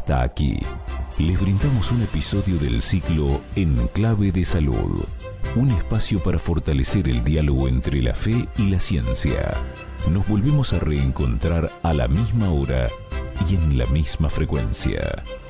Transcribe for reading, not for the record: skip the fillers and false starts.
Hasta aquí, les brindamos un episodio del ciclo En Clave de Salud, un espacio para fortalecer el diálogo entre la fe y la ciencia. Nos volvemos a reencontrar a la misma hora y en la misma frecuencia.